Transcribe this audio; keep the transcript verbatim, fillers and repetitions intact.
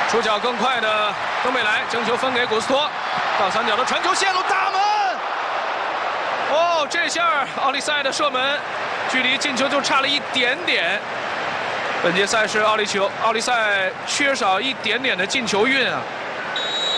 出脚更快的登贝莱将球分给古斯托，倒三角的传球线路大门。哦，这下奥利赛的射门距离进球就差了一点点。本届赛事奥利球奥利赛缺少一点点的进球运啊。